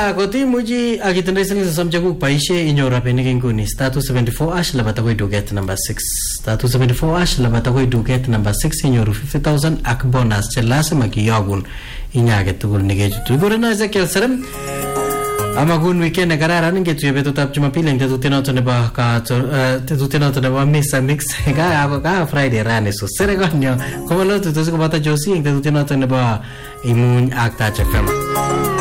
koti muji akitendai siling samja ku paishe inyo rapinik inguni status 74 ash labata koi duget number 6 status 74 ash labata koi duget number 6 inyoru 50,000 ak bonus che lazima kiyogun inyage tugul nikechutu gorena Ezekiel Serem amagun weekend kararan ngetuye betutab Jumapili eng tetutienoto nebo Misa Mix ka Friday rani so seregonyo komalo tutosi kobata Josie eng tetutienoto nebo Imuny ak Touch FM